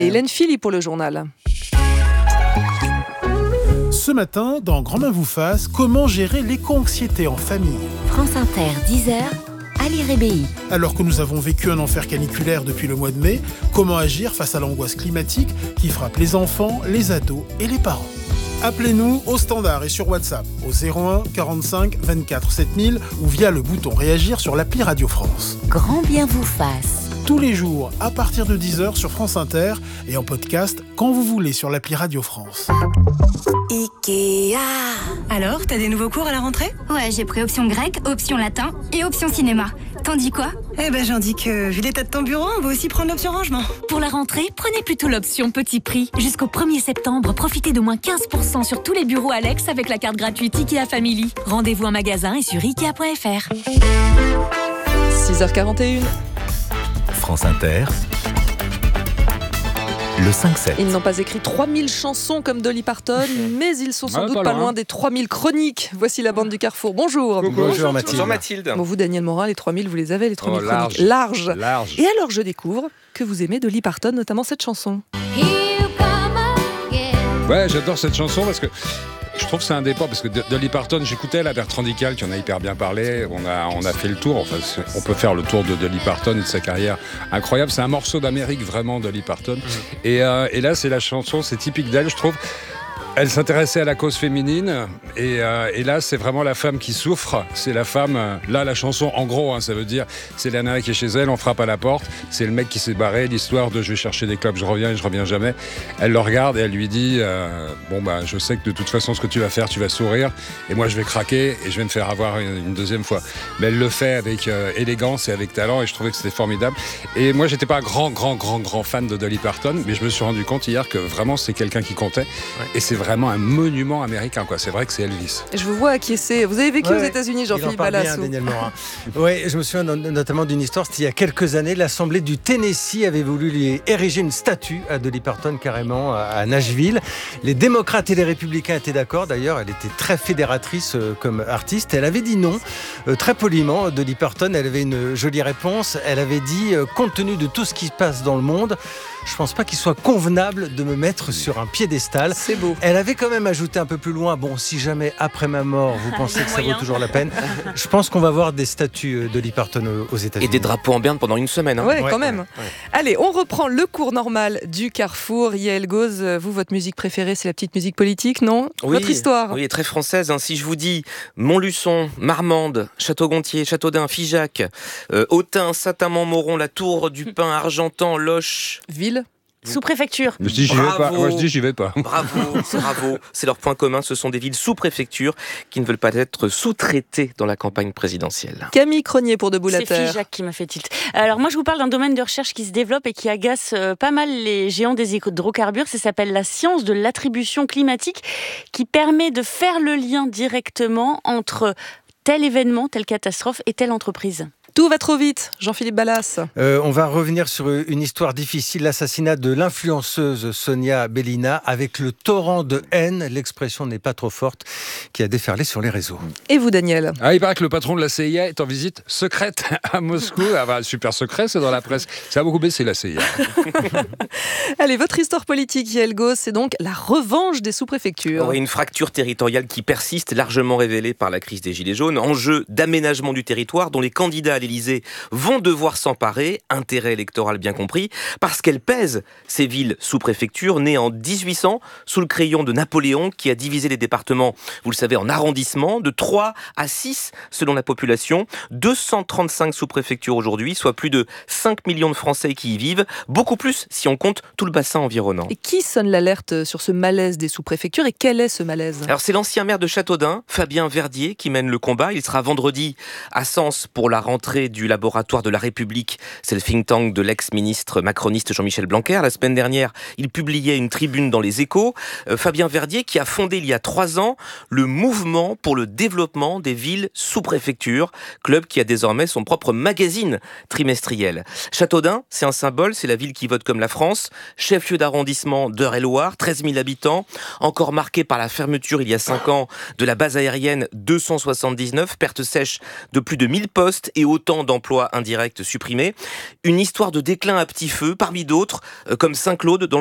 Hélène Philly pour le journal. Ce matin, dans Grand Main vous fasse, comment gérer l'éco-anxiété en famille. France Inter, 10h, Ali Rébéi. Alors que nous avons vécu un enfer caniculaire depuis le mois de mai, comment agir face à l'angoisse climatique qui frappe les enfants, les ados et les parents. Appelez-nous au standard et sur WhatsApp au 01 45 24 7000 ou via le bouton réagir sur l'appli Radio France. Grand bien vous fasse. Tous les jours à partir de 10h sur France Inter et en podcast quand vous voulez sur l'appli Radio France. Ikea. Alors, t'as des nouveaux cours à la rentrée ? Ouais, j'ai pris option grec, option latin et option cinéma. T'en dis quoi ? J'en dis que, vu l'état de ton bureau, on va aussi prendre l'option rangement. Pour la rentrée, prenez plutôt l'option petit prix. Jusqu'au 1er septembre, profitez d'au moins 15% sur tous les bureaux Alex avec la carte gratuite Ikea Family. Rendez-vous en magasin et sur Ikea.fr. 6h41. France Inter, le 5-7. Ils n'ont pas écrit 3000 chansons comme Dolly Parton, mais ils sont sans doute pas loin des 3000 chroniques. Voici la bande du Carrefour. Bonjour. Bonjour Mathilde. Bon, vous, Daniel Morin, les 3000, vous les avez, les 3000 chroniques. Large. Et alors, je découvre que vous aimez Dolly Parton, notamment cette chanson. Ouais, j'adore cette chanson parce que je trouve que c'est un départ, parce que Dolly Parton, j'écoutais la Bertrand Dical qui en a hyper bien parlé, on a fait le tour, enfin on peut faire le tour de Dolly Parton et de sa carrière incroyable, c'est un morceau d'Amérique vraiment, Dolly Parton, et là c'est la chanson, c'est typique d'elle je trouve. Elle s'intéressait à la cause féminine et là c'est vraiment la femme qui souffre, c'est la femme, là la chanson en gros ça veut dire c'est la nana qui est chez elle, on frappe à la porte, c'est le mec qui s'est barré, l'histoire de je vais chercher des clubs, je reviens et je reviens jamais. Elle le regarde et elle lui dit je sais que de toute façon ce que tu vas faire, tu vas sourire et moi je vais craquer et je vais me faire avoir une deuxième fois. Mais elle le fait avec élégance et avec talent et je trouvais que c'était formidable. Et moi j'étais pas un grand fan de Dolly Parton, mais je me suis rendu compte hier que vraiment c'est quelqu'un qui comptait et c'est vraiment un monument américain, quoi. C'est vrai que c'est Elvis. Je vous vois acquiescer. Vous avez vécu aux États-Unis, Jean-Philippe Balassou. Daniel Morin. Oui, je me souviens notamment d'une histoire. C'était il y a quelques années. L'Assemblée du Tennessee avait voulu lui ériger une statue à Dolly Parton, carrément, à Nashville. Les démocrates et les républicains étaient d'accord. D'ailleurs, elle était très fédératrice comme artiste. Elle avait dit non, très poliment. Dolly Parton, elle avait une jolie réponse. Elle avait dit, compte tenu de tout ce qui se passe dans le monde, je pense pas qu'il soit convenable de me mettre sur un piédestal. C'est beau. Elle avait quand même ajouté un peu plus loin, si jamais après ma mort, vous pensez que ça vaut toujours la peine, je pense qu'on va voir des statues de Dolly Parton aux États-Unis. Et des drapeaux en berne pendant une semaine. Ouais, quand même. Ouais. Allez, on reprend le cours normal du Carrefour. Yael Gauze, vous, votre musique préférée, c'est la petite musique politique, non ? Oui, votre histoire. Oui, très française. Si je vous dis Montluçon, Marmande, Château-Gontier, Châteaudun, Figeac, Autun, Saint-Amand-Moron, la Tour du Pin, Argentan, Loches... Ville ? Sous-préfecture. Je dis j'y vais pas. Bravo. C'est leur point commun. Ce sont des villes sous-préfectures qui ne veulent pas être sous-traitées dans la campagne présidentielle. Camille Cronier pour Debout la Terre. C'est Figeac qui m'a fait tilt. Alors moi je vous parle d'un domaine de recherche qui se développe et qui agace pas mal les géants des hydrocarbures. Ça s'appelle la science de l'attribution climatique, qui permet de faire le lien directement entre tel événement, telle catastrophe et telle entreprise. Tout va trop vite, Jean-Philippe Ballas. On va revenir sur une histoire difficile, l'assassinat de l'influenceuse Sonia Belina, avec le torrent de haine, l'expression n'est pas trop forte, qui a déferlé sur les réseaux. Et vous, Daniel ? Il paraît que le patron de la CIA est en visite secrète à Moscou. Super secret, c'est dans la presse. Ça a beaucoup baissé, la CIA. Allez, votre histoire politique, Yael Gauze, c'est donc la revanche des sous-préfectures. Une fracture territoriale qui persiste, largement révélée par la crise des Gilets jaunes. Enjeu d'aménagement du territoire dont les candidats à l'Élysée vont devoir s'emparer, intérêt électoral bien compris, parce qu'elles pèsent, ces villes sous-préfectures, nées en 1800 sous le crayon de Napoléon qui a divisé les départements, vous le savez, en arrondissements, de 3 à 6 selon la population, 235 sous-préfectures aujourd'hui, soit plus de 5 millions de Français qui y vivent, beaucoup plus si on compte tout le bassin environnant. Et qui sonne l'alerte sur ce malaise des sous-préfectures et quel est ce malaise ? Alors c'est l'ancien maire de Châteaudun, Fabien Verdier, qui mène le combat. Il sera vendredi à Sens pour la rentrée du laboratoire de la République. C'est le think tank de l'ex-ministre macroniste Jean-Michel Blanquer. La semaine dernière, il publiait une tribune dans Les Échos. Fabien Verdier qui a fondé il y a 3 ans le mouvement pour le développement des villes sous-préfectures, club qui a désormais son propre magazine trimestriel. Châteaudun, c'est un symbole, c'est la ville qui vote comme la France, chef-lieu d'arrondissement d'Eure-et-Loir, 13 000 habitants, encore marqué par la fermeture il y a 5 ans de la base aérienne 279, perte sèche de plus de 1000 postes et autant autant d'emplois indirects supprimés. Une histoire de déclin à petit feu, parmi d'autres, comme Saint-Claude, dont